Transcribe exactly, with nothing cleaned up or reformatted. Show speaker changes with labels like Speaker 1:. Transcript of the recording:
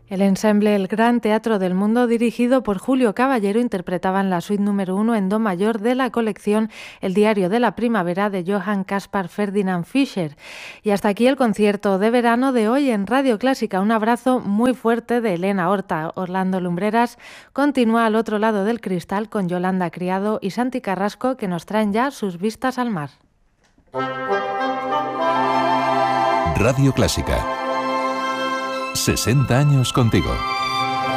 Speaker 1: El ensemble El Gran Teatro del Mundo, dirigido por Julio Caballero, interpretaban la suite número uno en do mayor de la colección El Diario de la Primavera de Johann Caspar Ferdinand Fischer. Y hasta aquí el concierto de verano de hoy en Radio Clásica. Un abrazo muy fuerte de Elena Horta. Orlando Lumbreras continúa al otro lado del cristal con Yolanda Criado y Santi Carrasco, que nos traen ya sus vistas al mar.
Speaker 2: Radio Clásica. sesenta años contigo.